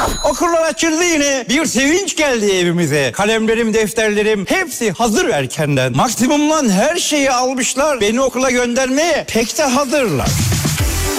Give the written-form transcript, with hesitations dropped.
Okullar açıldı yine. Bir sevinç geldi evimize. Kalemlerim, defterlerim hepsi hazır erkenden. Maksimumdan her şeyi almışlar. Beni okula göndermeye pek de hazırlar.